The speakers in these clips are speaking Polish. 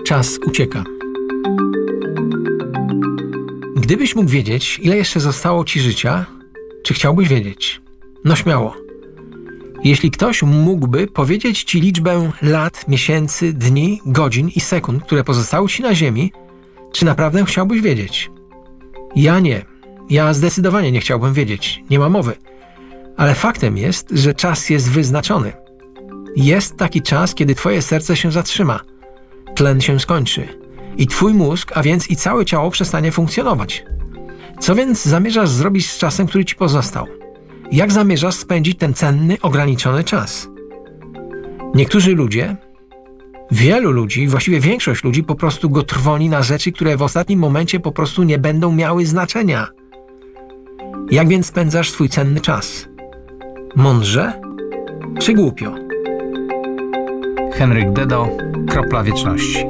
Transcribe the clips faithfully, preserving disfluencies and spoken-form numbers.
Czas ucieka. Gdybyś mógł wiedzieć, ile jeszcze zostało ci życia, czy chciałbyś wiedzieć? No śmiało. Jeśli ktoś mógłby powiedzieć ci liczbę lat, miesięcy, dni, godzin i sekund, które pozostały ci na ziemi, czy naprawdę chciałbyś wiedzieć? Ja nie. Ja zdecydowanie nie chciałbym wiedzieć. Nie ma mowy. Ale faktem jest, że czas jest wyznaczony. Jest taki czas, kiedy twoje serce się zatrzyma. Tlen się skończy. I twój mózg, a więc i całe ciało przestanie funkcjonować. Co więc zamierzasz zrobić z czasem, który ci pozostał? Jak zamierzasz spędzić ten cenny, ograniczony czas? Niektórzy ludzie, wielu ludzi, właściwie większość ludzi po prostu go trwoni na rzeczy, które w ostatnim momencie po prostu nie będą miały znaczenia. Jak więc spędzasz swój cenny czas? Mądrze czy głupio? Henryk Dedo, Kropla Wieczności.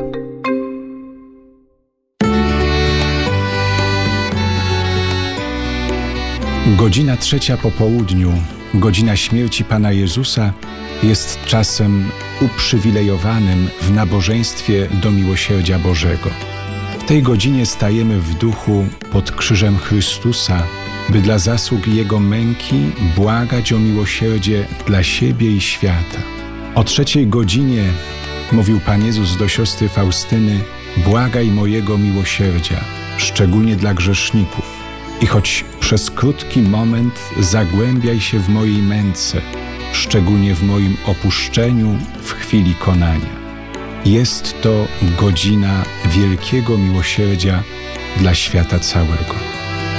Godzina trzecia po południu, godzina śmierci Pana Jezusa, jest czasem uprzywilejowanym w nabożeństwie do miłosierdzia Bożego. W tej godzinie stajemy w duchu pod krzyżem Chrystusa, by dla zasług Jego męki błagać o miłosierdzie dla siebie i świata. O trzeciej godzinie mówił Pan Jezus do siostry Faustyny: błagaj mojego miłosierdzia, szczególnie dla grzeszników. I choć przez krótki moment zagłębiaj się w mojej męce, szczególnie w moim opuszczeniu w chwili konania. Jest to godzina wielkiego miłosierdzia dla świata całego.